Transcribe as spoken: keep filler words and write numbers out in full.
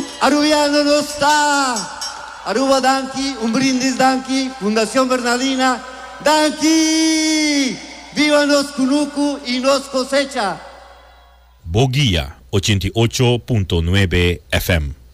Arubiano no está. Aruba Danqui, un brindis Danqui, Fundación Bernardina, Danqui, viva nos Cunucu y nos cosecha. Boguía ochenta y ocho punto nueve F M.